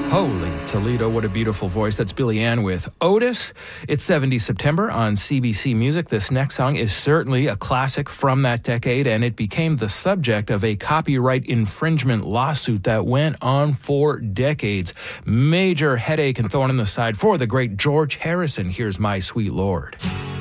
Holy Toledo, what a beautiful voice. That's Billy Ann with Otis. It's 70 September on CBC Music. This next song is certainly a classic from that decade, and it became the subject of a copyright infringement lawsuit that went on for decades. Major headache and thorn in the side for the great George Harrison. Here's My Sweet Lord.